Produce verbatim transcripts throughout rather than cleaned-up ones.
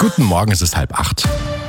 Guten Morgen, es ist halb acht.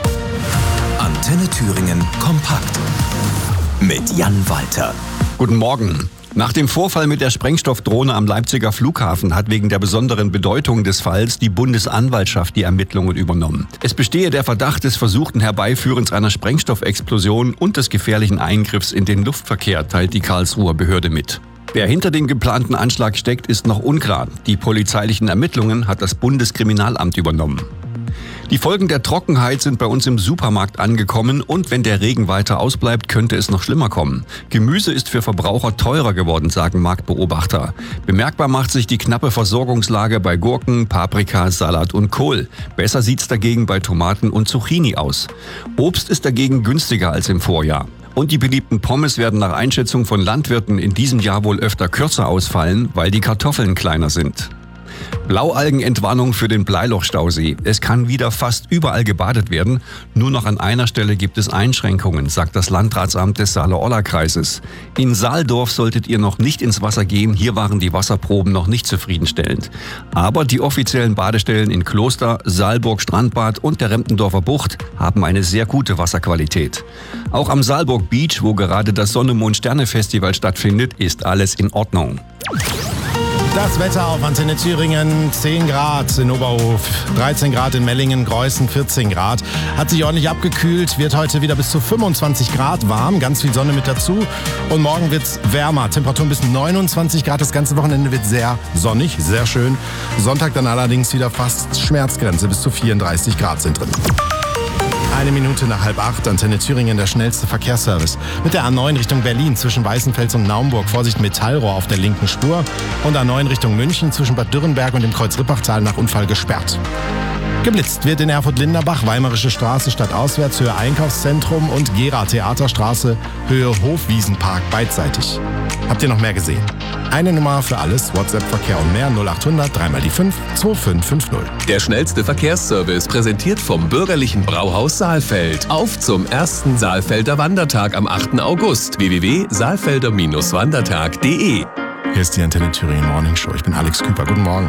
Antenne Thüringen kompakt mit Jan Walter. Guten Morgen. Nach dem Vorfall mit der Sprengstoffdrohne am Leipziger Flughafen hat wegen der besonderen Bedeutung des Falls die Bundesanwaltschaft die Ermittlungen übernommen. Es bestehe der Verdacht des versuchten Herbeiführens einer Sprengstoffexplosion und des gefährlichen Eingriffs in den Luftverkehr, teilt die Karlsruher Behörde mit. Wer hinter dem geplanten Anschlag steckt, ist noch unklar. Die polizeilichen Ermittlungen hat das Bundeskriminalamt übernommen. Die Folgen der Trockenheit sind bei uns im Supermarkt angekommen und wenn der Regen weiter ausbleibt, könnte es noch schlimmer kommen. Gemüse ist für Verbraucher teurer geworden, sagen Marktbeobachter. Bemerkbar macht sich die knappe Versorgungslage bei Gurken, Paprika, Salat und Kohl. Besser sieht's dagegen bei Tomaten und Zucchini aus. Obst ist dagegen günstiger als im Vorjahr. Und die beliebten Pommes werden nach Einschätzung von Landwirten in diesem Jahr wohl öfter kürzer ausfallen, weil die Kartoffeln kleiner sind. Blaualgenentwarnung für den Bleilochstausee. Es kann wieder fast überall gebadet werden. Nur noch an einer Stelle gibt es Einschränkungen, sagt das Landratsamt des Saale-Orla-Kreises. In Saaldorf solltet ihr noch nicht ins Wasser gehen. Hier waren die Wasserproben noch nicht zufriedenstellend. Aber die offiziellen Badestellen in Kloster, Saalburg Strandbad und der Remptendorfer Bucht haben eine sehr gute Wasserqualität. Auch am Saalburg Beach, wo gerade das Sonne-Mond-Sterne-Festival stattfindet, ist alles in Ordnung. Das Wetter auf Antenne Thüringen, zehn Grad in Oberhof, dreizehn Grad in Mellingen, Greußen, vierzehn Grad. Hat sich ordentlich abgekühlt, wird heute wieder bis zu fünfundzwanzig Grad warm, ganz viel Sonne mit dazu. Und morgen wird's wärmer, Temperaturen bis neunundzwanzig Grad. Das ganze Wochenende wird sehr sonnig, sehr schön. Sonntag dann allerdings wieder fast Schmerzgrenze, bis zu vierunddreißig Grad sind drin. Eine Minute nach halb acht, Antenne Thüringen, der schnellste Verkehrsservice. Mit der A neun Richtung Berlin zwischen Weißenfels und Naumburg. Vorsicht, Metallrohr auf der linken Spur. Und A neun Richtung München zwischen Bad Dürrenberg und dem Kreuz-Rippachtal nach Unfall gesperrt. Geblitzt wird in Erfurt-Linderbach, Weimarische Straße stadtauswärts, Höhe Einkaufszentrum und Gera-Theaterstraße, Höhe Hofwiesenpark beidseitig. Habt ihr noch mehr gesehen? Eine Nummer für alles, WhatsApp-Verkehr und mehr, null acht hundert, dreimal die fünf, zwei fünf fünf null. Der schnellste Verkehrsservice präsentiert vom bürgerlichen Brauhaus Saalfeld. Auf zum ersten Saalfelder Wandertag am achten August. w w w punkt saalfelder Wandertag punkt de. Hier ist die Antenne Thüringen Morning Show. Ich bin Alex Küper. Guten Morgen.